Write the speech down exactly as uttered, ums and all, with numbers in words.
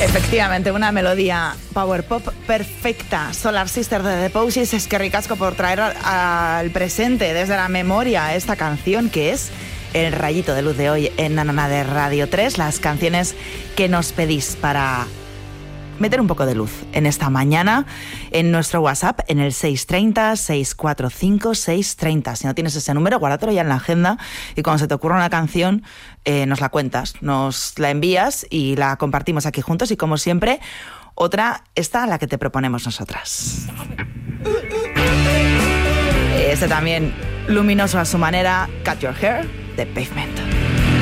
Efectivamente, una melodía power pop perfecta. Solar Sister de The Posies. Es que ricasco por traer al presente desde la memoria esta canción que es el rayito de luz de hoy en Nanana de Radio tres. Las canciones que nos pedís para meter un poco de luz en esta mañana en nuestro WhatsApp en el seis tres cero, seis cuatro cinco, seis tres cero. Si no tienes ese número, guárdatelo ya en la agenda y cuando se te ocurra una canción eh, nos la cuentas, nos la envías y la compartimos aquí juntos y como siempre, otra, esta la que te proponemos nosotras. Este también luminoso a su manera, Cut Your Hair de Pavement.